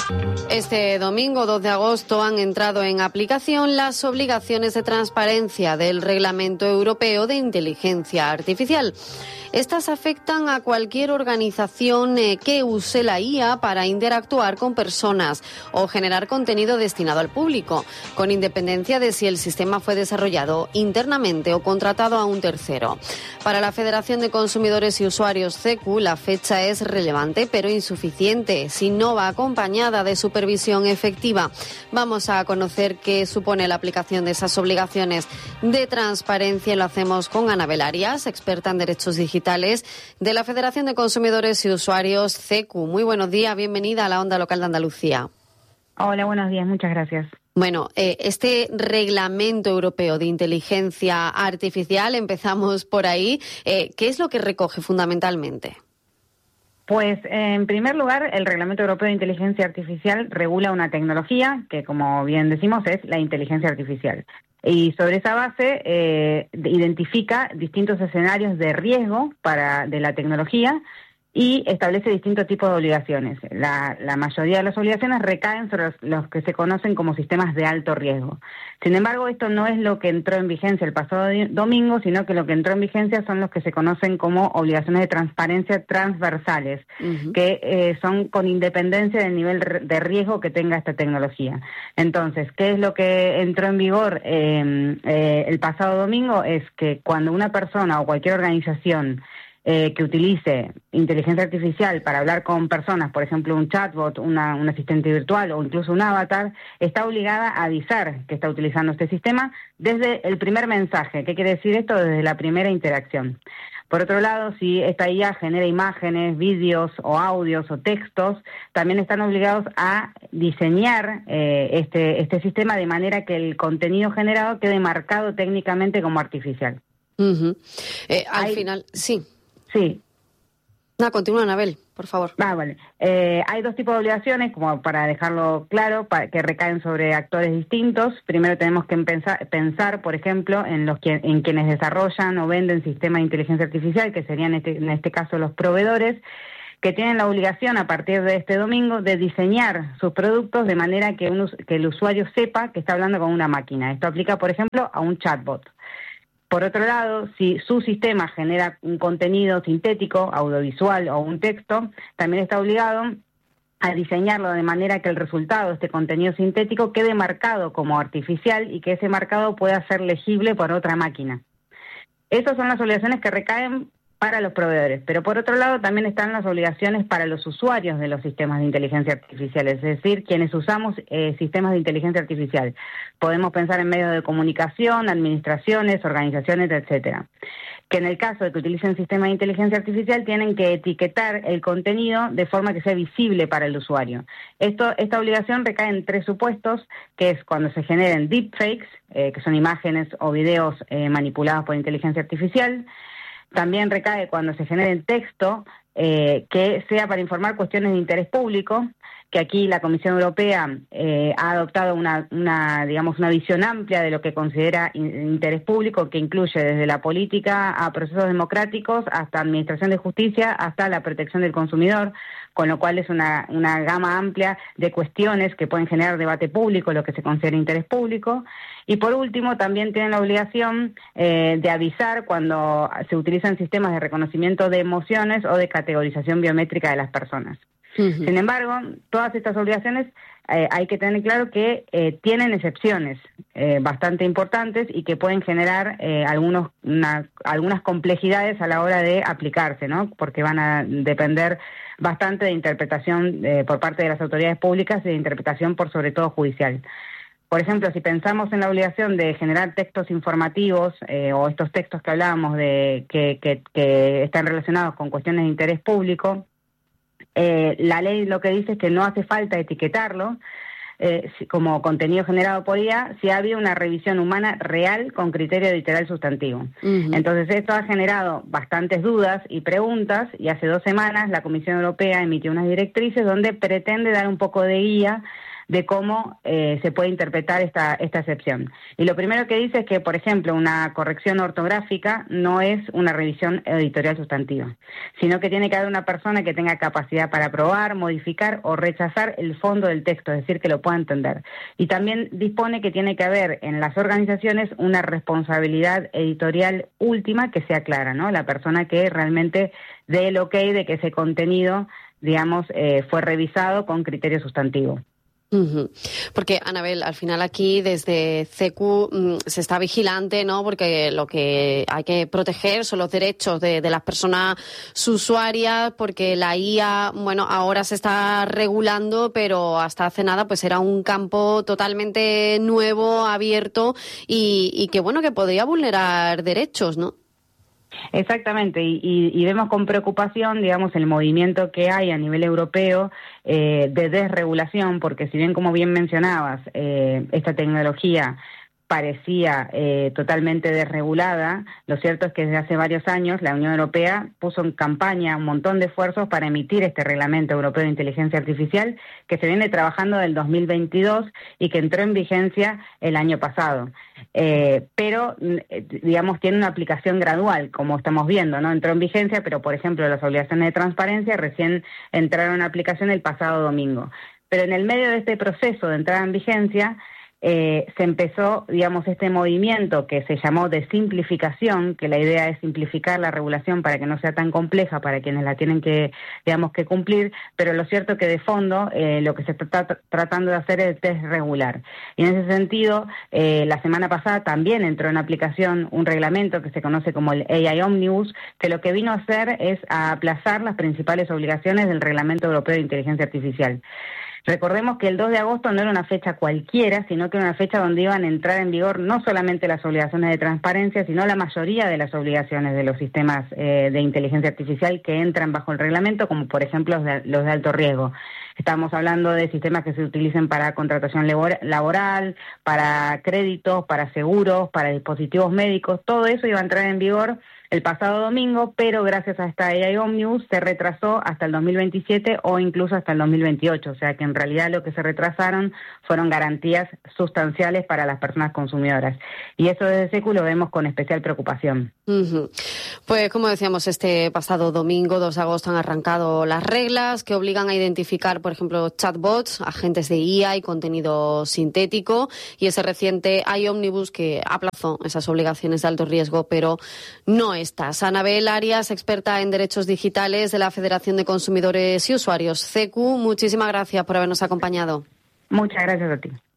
Este domingo 2 de agosto han entrado en aplicación las obligaciones de transparencia del Reglamento Europeo de Inteligencia Artificial. Estas afectan a cualquier organización que use la IA para interactuar con personas o generar contenido destinado al público, con independencia de si el sistema fue desarrollado internamente o contratado a un tercero. Para la Federación de Consumidores y Usuarios CECU, la fecha es relevante pero insuficiente si no va acompañada de supervisión efectiva. Vamos a conocer qué supone la aplicación de esas obligaciones de transparencia y lo hacemos con Anabel Arias, experta en derechos digitales de la Federación de Consumidores y Usuarios CECU. Muy buenos días, bienvenida a la Onda Local de Andalucía. Hola, buenos días, muchas gracias. Bueno, este Reglamento Europeo de Inteligencia Artificial, empezamos por ahí. ¿Qué es lo que recoge fundamentalmente? Pues, en primer lugar, el Reglamento Europeo de Inteligencia Artificial regula una tecnología que, como bien decimos, es la inteligencia artificial. Y sobre esa base identifica distintos escenarios de riesgo de la tecnología y establece distintos tipos de obligaciones. La mayoría de las obligaciones recaen sobre los que se conocen como sistemas de alto riesgo. Sin embargo, esto no es lo que entró en vigencia el pasado domingo, sino que lo que entró en vigencia son los que se conocen como obligaciones de transparencia transversales, que son con independencia del nivel de riesgo que tenga esta tecnología. Entonces, ¿qué es lo que entró en vigor el pasado domingo? Es que cuando una persona o cualquier organización que utilice inteligencia artificial para hablar con personas, por ejemplo un chatbot, un asistente virtual o incluso un avatar, está obligada a avisar que está utilizando este sistema desde el primer mensaje. ¿Qué quiere decir esto? Desde la primera interacción. Por otro lado, si esta IA genera imágenes, vídeos o audios o textos, también están obligados a diseñar este sistema de manera que el contenido generado quede marcado técnicamente como artificial. Al final, sí. Sí. No, continúa, Anabel, por favor. Vale. Hay dos tipos de obligaciones, como para dejarlo claro, que recaen sobre actores distintos. Primero tenemos que pensar, por ejemplo, en quienes desarrollan o venden sistemas de inteligencia artificial, que serían en este caso los proveedores, que tienen la obligación a partir de este domingo de diseñar sus productos de manera que el usuario sepa que está hablando con una máquina. Esto aplica, por ejemplo, a un chatbot. Por otro lado, si su sistema genera un contenido sintético, audiovisual o un texto, también está obligado a diseñarlo de manera que el resultado de este contenido sintético quede marcado como artificial y que ese marcado pueda ser legible por otra máquina. Esas son las obligaciones que recaen para los proveedores, pero por otro lado también están las obligaciones para los usuarios de los sistemas de inteligencia artificial, es decir, quienes usamos sistemas de inteligencia artificial. Podemos pensar en medios de comunicación, administraciones, organizaciones, etcétera, que en el caso de que utilicen sistemas de inteligencia artificial tienen que etiquetar el contenido de forma que sea visible para el usuario. Esta obligación recae en tres supuestos, que es cuando se generen deepfakes, que son imágenes o videos manipulados por inteligencia artificial. También recae cuando se genere texto que sea para informar cuestiones de interés público, que aquí la Comisión Europea ha adoptado una visión amplia de lo que considera interés público, que incluye desde la política a procesos democráticos, hasta administración de justicia, hasta la protección del consumidor, con lo cual es una gama amplia de cuestiones que pueden generar debate público, lo que se considera interés público. Y por último, también tienen la obligación de avisar cuando se utilizan sistemas de reconocimiento de emociones o de categorización biométrica de las personas. Sin embargo, todas estas obligaciones hay que tener claro que tienen excepciones bastante importantes y que pueden generar algunas complejidades a la hora de aplicarse, ¿no? Porque van a depender bastante de interpretación por parte de las autoridades públicas y de interpretación por sobre todo judicial. Por ejemplo, si pensamos en la obligación de generar textos informativos o estos textos que hablábamos de que están relacionados con cuestiones de interés público, la ley lo que dice es que no hace falta etiquetarlo como contenido generado por IA si ha habido una revisión humana real con criterio literal sustantivo. Entonces esto ha generado bastantes dudas y preguntas, y hace 2 semanas la Comisión Europea emitió unas directrices donde pretende dar un poco de guía de cómo se puede interpretar esta excepción. Y lo primero que dice es que, por ejemplo, una corrección ortográfica no es una revisión editorial sustantiva, sino que tiene que haber una persona que tenga capacidad para aprobar, modificar o rechazar el fondo del texto, es decir, que lo pueda entender. Y también dispone que tiene que haber en las organizaciones una responsabilidad editorial última que sea clara, ¿no? La persona que realmente dé el ok de que ese contenido, digamos, fue revisado con criterio sustantivo. Porque, Anabel, al final aquí desde CECU se está vigilante, ¿no? Porque lo que hay que proteger son los derechos de las personas usuarias, porque la IA, bueno, ahora se está regulando, pero hasta hace nada pues era un campo totalmente nuevo, abierto y que, bueno, que podría vulnerar derechos, ¿no? Exactamente, y vemos con preocupación, digamos, el movimiento que hay a nivel europeo de desregulación, porque si bien, como bien mencionabas, esta tecnología parecía totalmente desregulada, lo cierto es que desde hace varios años la Unión Europea puso en campaña un montón de esfuerzos para emitir este Reglamento Europeo de Inteligencia Artificial que se viene trabajando del 2022 y que entró en vigencia el año pasado. Pero, digamos, tiene una aplicación gradual, como estamos viendo, ¿no? Entró en vigencia, pero, por ejemplo, las obligaciones de transparencia recién entraron en aplicación el pasado domingo. Pero en el medio de este proceso de entrada en vigencia, se empezó, digamos, este movimiento que se llamó de simplificación, que la idea es simplificar la regulación para que no sea tan compleja para quienes la tienen que, digamos, que cumplir, pero lo cierto que de fondo lo que se está tratando de hacer es desregular. Y en ese sentido, la semana pasada también entró en aplicación un reglamento que se conoce como el AI Omnibus, que lo que vino a hacer es a aplazar las principales obligaciones del Reglamento Europeo de Inteligencia Artificial. Recordemos que el 2 de agosto no era una fecha cualquiera, sino que era una fecha donde iban a entrar en vigor no solamente las obligaciones de transparencia, sino la mayoría de las obligaciones de los sistemas de inteligencia artificial que entran bajo el reglamento, como por ejemplo los de alto riesgo. Estamos hablando de sistemas que se utilicen para contratación laboral, para créditos, para seguros, para dispositivos médicos, todo eso iba a entrar en vigor el pasado domingo, pero gracias a esta AI Omnibus se retrasó hasta el 2027 o incluso hasta el 2028, o sea que en realidad lo que se retrasaron fueron garantías sustanciales para las personas consumidoras. Y eso desde CECU lo vemos con especial preocupación. Pues como decíamos, este pasado domingo, 2 de agosto, han arrancado las reglas que obligan a identificar, por ejemplo, chatbots, agentes de IA y contenido sintético, y ese reciente AI Omnibus que aplazó esas obligaciones de alto riesgo, pero no estas. Anabel Arias, experta en derechos digitales de la Federación de Consumidores y Usuarios, CECU, muchísimas gracias por habernos acompañado. Muchas gracias a ti.